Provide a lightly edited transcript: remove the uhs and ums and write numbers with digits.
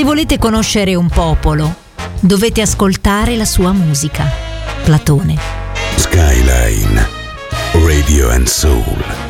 Se volete conoscere un popolo, dovete ascoltare la sua musica. Platone. Skyline Radio and Soul.